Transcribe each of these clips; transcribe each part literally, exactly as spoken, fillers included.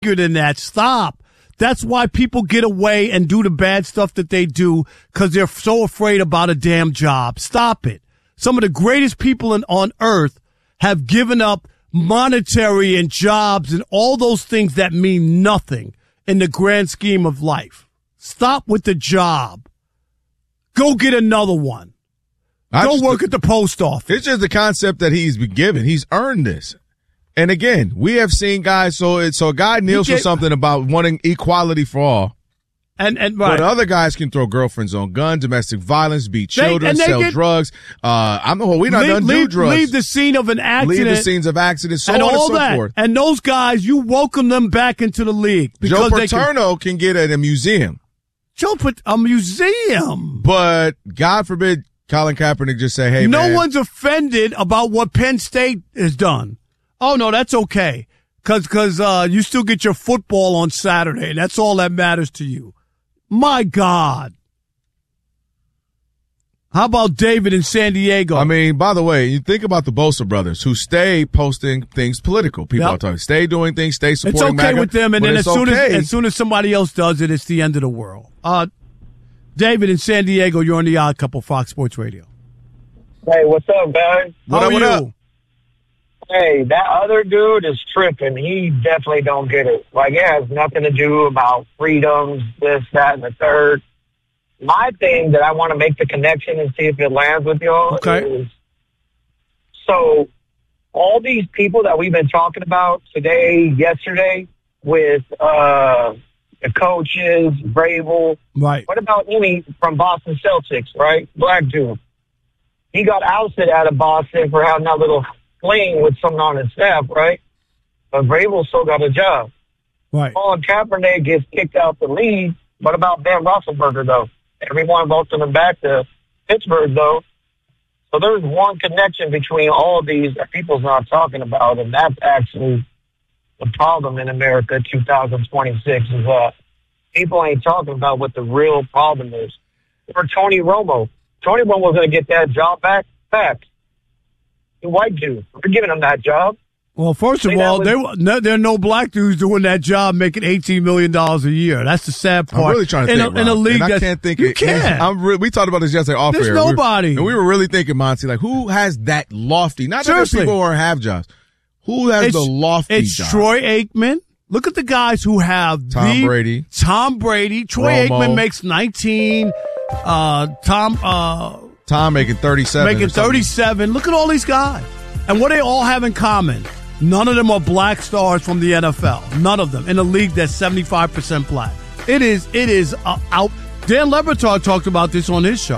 bigger than that. Stop. That's why people get away and do the bad stuff that they do because they're so afraid about a damn job. Stop it. Some of the greatest people in, on earth have given up monetary and jobs and all those things that mean nothing in the grand scheme of life. Stop with the job. Go get another one. I Go work at the post office. It's just the concept that he's been given. He's earned this. And again, we have seen guys, so it, so a guy kneels get, for something about wanting equality for all. And, and right. But other guys can throw girlfriends on guns, domestic violence, beat children, they, sell get, drugs. Uh, I'm well, we not done do drugs. Leave the scene of an accident. Leave the scenes of accidents, so and on all and so that. forth. And those guys, you welcome them back into the league. Joe Paterno can, can get at a museum. Joe put a museum. But God forbid Colin Kaepernick just say, hey, no man. No one's offended about what Penn State has done. Oh, no, that's okay. Because cause, uh, you still get your football on Saturday. That's all that matters to you. My God. How about David in San Diego? I mean, by the way, you think about the Bosa brothers who stay posting things political. People yep. are talking, stay doing things, stay supporting It's okay MAGA, with them, and then as soon okay. as, as soon as somebody else does it, it's the end of the world. Uh, David in San Diego, you're on the Odd Couple, Fox Sports Radio. Hey, what's up, guys? What How are up, you? Hey, that other dude is tripping. He definitely don't get it. Like, it has nothing to do about freedoms, this, that, and the third. My thing that I want to make the connection and see if it lands with y'all okay. is, so all these people that we've been talking about today, yesterday, with uh, the coaches, Vrabel. Right. What about any from Boston Celtics, right? Black dude. He got ousted out of Boston for having that little fling with someone on his staff, right? But Vrabel still got a job. Right. Colin Kaepernick gets kicked out the league. What about Ben Roethlisberger, though? Everyone welcomed him back to Pittsburgh, though. So there's one connection between all of these that people's not talking about, and that's actually the problem in America two thousand twenty-six is uh, people ain't talking about what the real problem is. For Tony Romo, Tony Romo's going to get that job back. Fact. The white dude. We're giving him that job. Well, first of See, all, was, there, no, there are no black dudes doing that job making eighteen million dollars a year. That's the sad part. I'm really trying to in think, a, in a league and that I can't think. You it, can't. I'm re- we talked about this yesterday off There's air. nobody. We were, and we were really thinking, Monty, like, who has that lofty? Not that there's people who are have jobs. Who has it's, the lofty It's job? Troy Aikman. Look at the guys who have Tom the, Brady. Tom Brady. Troy Romo. Aikman makes nineteen. Uh, Tom. Uh, Tom making thirty-seven. Making thirty-seven. Look at all these guys. And what they all have in common, none of them are black stars from the N F L. None of them. In a league that's seventy-five percent black. It is, it is uh, out. Dan Le Batard talked about this on his show.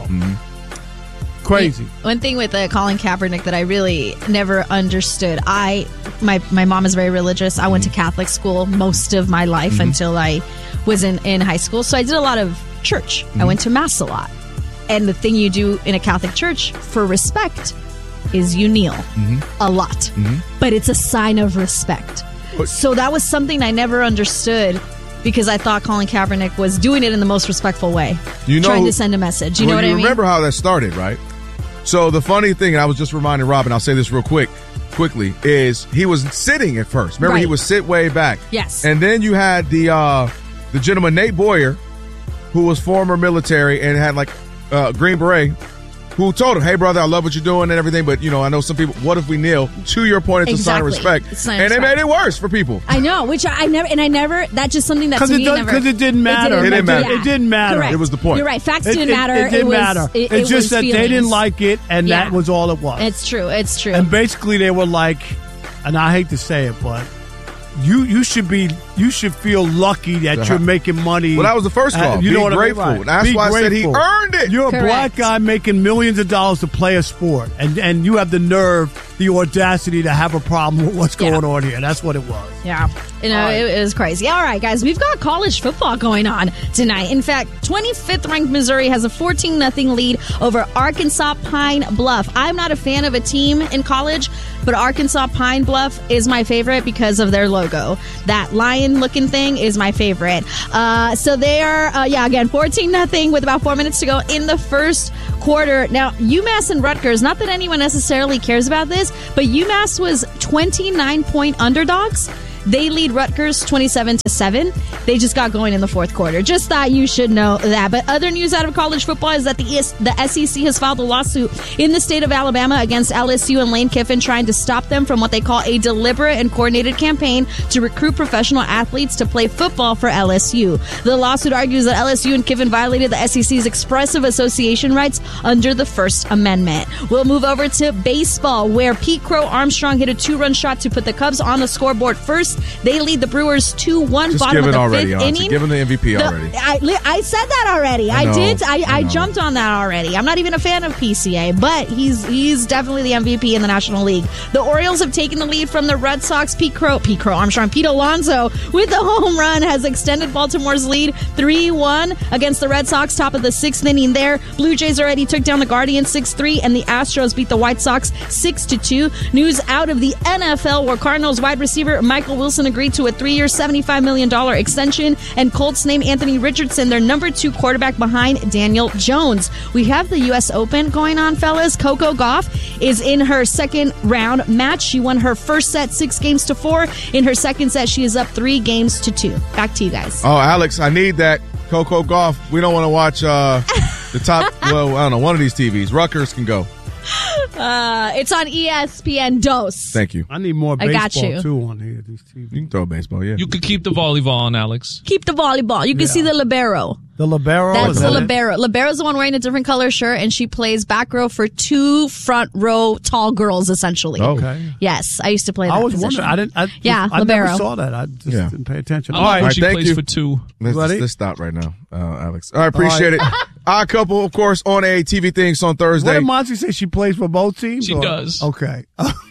Mm-hmm. Crazy. One thing with uh, Colin Kaepernick that I really never understood. I, my, my mom is very religious. I went to Catholic school most of my life mm-hmm. until I was in, in high school. So I did a lot of church. Mm-hmm. I went to mass a lot. And the thing you do in a Catholic church for respect is you kneel mm-hmm. a lot, mm-hmm. but it's a sign of respect. But, so that was something I never understood because I thought Colin Kaepernick was doing it in the most respectful way, you know, trying to send a message. You well, know what you I mean? Remember how that started, right? So the funny thing, and I was just reminding Robin, I'll say this real quick, quickly, is he was sitting at first. Remember, right. he was sit way back. Yes. And then you had the uh, the gentleman Nate Boyer, who was former military and had like uh, Green Beret, who told him, hey, brother, I love what you're doing and everything, but, you know, I know some people, what if we kneel? To your point, it's exactly. a sign of respect. It's sign and of they respect. made it worse for people. I know, which I, I never, and I never, that's just something that to it me does, never. Because it didn't matter. It didn't matter. It, it didn't matter. Correct. It was the point. You're right. Facts it, didn't it, matter. It, it didn't was, matter. It, it's it just that feelings. they didn't like it, and yeah. that was all it was. It's true. It's true. And basically they were like, and I hate to say it, but you you should be you should feel lucky that uh-huh. you're making money. Well, that was the first call. Uh, you be know what grateful. I mean? That's be why grateful. I said he earned it. You're Correct. a black guy making millions of dollars to play a sport, and and you have the nerve, the audacity to have a problem with what's going yeah. on here. That's what it was. Yeah. You know, right. it, it was crazy. All right, guys, we've got college football going on tonight. In fact, twenty-fifth ranked Missouri has a fourteen nothing lead over Arkansas Pine Bluff. I'm not a fan of a team in college, but Arkansas Pine Bluff is my favorite because of their logo. That lion-looking thing is my favorite. Uh, so they are, uh, yeah, again, fourteen nothing with about four minutes to go in the first quarter. Now, UMass and Rutgers, not that anyone necessarily cares about this, but UMass was twenty-nine point underdogs They lead Rutgers twenty-seven to seven. They just got going in the fourth quarter. Just thought you should know that. But other news out of college football is that the the S E C has filed a lawsuit in the state of Alabama against L S U and Lane Kiffin, trying to stop them from what they call a deliberate and coordinated campaign to recruit professional athletes to play football for L S U. The lawsuit argues that L S U and Kiffin violated the S E C's expressive association rights under the First Amendment. We'll move over to baseball, where Pete Crow Armstrong hit a two-run shot to put the Cubs on the scoreboard first. They lead the Brewers two one. Just bottom give of it the already, fifth honestly. inning. Give him the M V P The- already. I, I said that already. I, I know, did. I, I I know. jumped on that already. I'm not even a fan of P C A, but he's he's definitely the M V P in the National League. The Orioles have taken the lead from the Red Sox. Pete Crow, Pete Crow Armstrong, Pete Alonso with the home run has extended Baltimore's lead three one against the Red Sox. Top of the sixth inning there. Blue Jays already took down the Guardians six three, and the Astros beat the White Sox six to two. News out of the N F L, where Cardinals wide receiver Michael Wilson agreed to a three-year, seventy-five million dollars extension, and Colts named Anthony Richardson their number two quarterback behind Daniel Jones. We have the U S Open going on, fellas. Coco Gauff is in her second round match. She won her first set six games to four. In her second set, she is up three games to two. Back to you guys. Oh, Alex, I need that Coco Gauff. We don't want to watch uh, the top, well, I don't know, one of these T Vs. Rutgers can go. Uh, it's on E S P N Dos. Thank you. I need more I got baseball you. too on here. These T V. You can throw a baseball, yeah. You could keep the volleyball on, Alex. Keep the volleyball. You can see the libero. The libero. That's is the that it? libero. Libero's the one wearing a different color shirt, and she plays back row for two front row tall girls, essentially. Oh. Okay. Yes, I used to play that I was position. wondering. I didn't. I, Yeah, I libero. never saw that. I just Yeah. didn't pay attention. I All love right. when she thank plays you. for two. Let's, Ready? let's stop right now, uh, Alex. All right, appreciate it. Our couple, of course, on a T V Things on What Thursday. did Monty say? She plays for both teams? She or- does. Okay.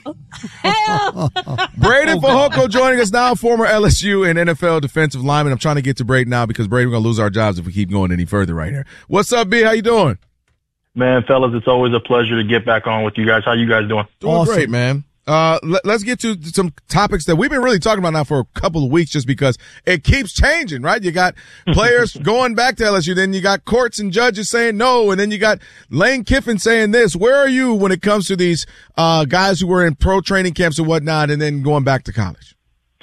Braden Fajoko joining us now, former L S U and N F L defensive lineman. I'm trying to get to Braden now because Braden, we're going to lose our jobs if we keep going any further right here. What's up, B? How you doing? Man, fellas, it's always a pleasure to get back on with you guys. How you guys doing? Doing Awesome. great, man. Uh, let, let's get to some topics that we've been really talking about now for a couple of weeks just because it keeps changing, right? You got players going back to L S U, then you got courts and judges saying no, and then you got Lane Kiffin saying this. Where are you when it comes to these uh guys who were in pro training camps and whatnot and then going back to college?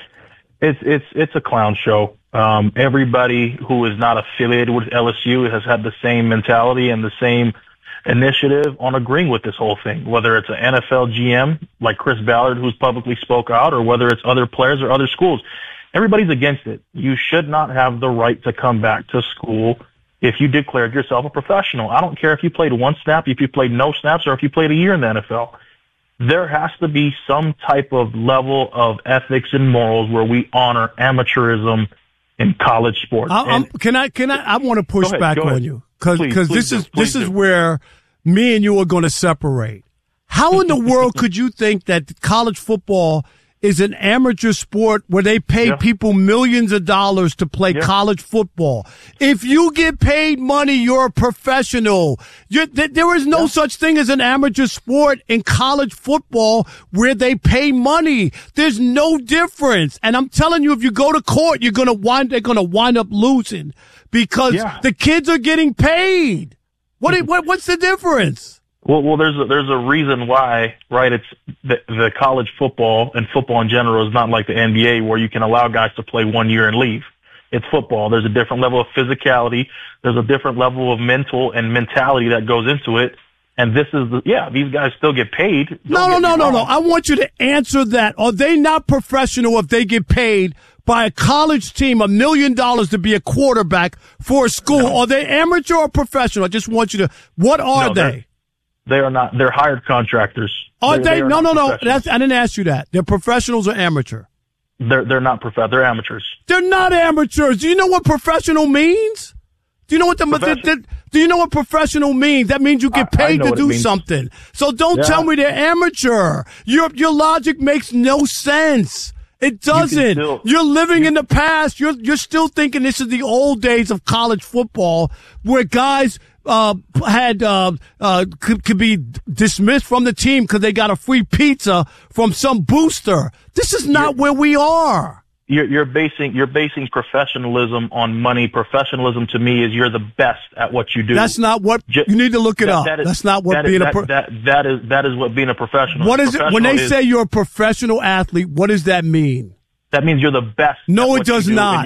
It's it's it's a clown show. Um, everybody who is not affiliated with L S U has had the same mentality and the same initiative on agreeing with this whole thing, whether it's an N F L G M like Chris Ballard, who's publicly spoke out, or whether it's other players or other schools. Everybody's against it. You should not have the right to come back to school if you declared yourself a professional. I don't care if you played one snap, if you played no snaps, or if you played a year in the N F L. There has to be some type of level of ethics and morals where we honor amateurism in college sports. I, I'm, And- can I? Can I? I want to push Go ahead, back go on ahead. you because Please, because please this do, is please this is do. where me and you are going to separate. How in the world could you think that college football is an amateur sport where they pay Yeah. people millions of dollars to play Yeah. college football? If you get paid money, you're a professional. You're, th- there is no such thing as an amateur sport in college football where they pay money. There's no difference. And I'm telling you, if you go to court, you're going to wind, they're going to wind up losing because Yeah. the kids are getting paid. What, i- what, what's the difference? Well, well, there's a, there's a reason why, right? It's the, the college football and football in general is not like the N B A where you can allow guys to play one year and leave. It's football. There's a different level of physicality. There's a different level of mental and mentality that goes into it. And this is the, yeah, these guys still get paid. Don't No, no, get no, me no, wrong. no. I want you to answer that. Are they not professional if they get paid by a college team a million dollars to be a quarterback for a school? No. Are they amateur or professional? I just want you to, what are No, they're- they? They are not. They're hired contractors. Are They're- they? are No, not no, no. professionals. That's, I didn't ask you that. They're professionals or amateur? They're they're not prof. They're amateurs. They're not amateurs. Do you know what professional means? Do you know what the, Profession- the- the- do you know what professional means? That means you get I- I paid know to what it do means. something. So don't Yeah. tell me they're amateur. Your your logic makes no sense. It doesn't. still- You're living in the past. You're you're still thinking this is the old days of college football where guys uh had uh uh could, could be dismissed from the team because they got a free pizza from some booster. This is not where we are. You're, you're basing you're basing professionalism on money. Professionalism to me is you're the best at what you do. That's not what Ju- you need to look it that- up. that is- That's not what that is- being a that, pro- that that is that is what being a professional. what is it when they Professional is- say you're a professional athlete? What does that mean? That means you're the best. No, at it what you does do, not. and